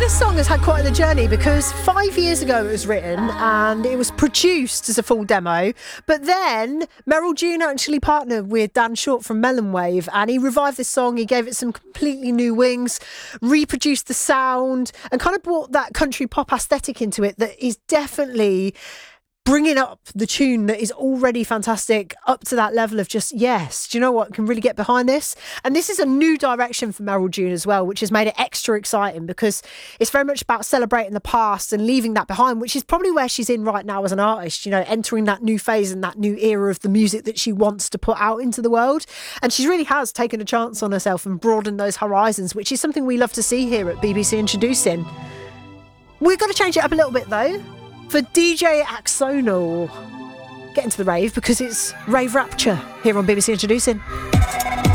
this song has had quite the journey because 5 years ago it was written and it was produced as a full demo, but then Meryl June actually partnered with Dan Short from Melon Wave and he revived this song, he gave it some completely new wings, reproduced the sound and kind of brought that country pop aesthetic into it that is definitely bringing up the tune that is already fantastic up to that level of just, yes, do you know what, can really get behind this? And this is a new direction for Meryl June as well, which has made it extra exciting because it's very much about celebrating the past and leaving that behind, which is probably where she's in right now as an artist, you know, entering that new phase and that new era of the music that she wants to put out into the world. And she really has taken a chance on herself and broadened those horizons, which is something we love to see here at BBC Introducing. We've got to change it up a little bit though. For DJ Axonal, get into the rave because it's Rave Rapture here on BBC Introducing.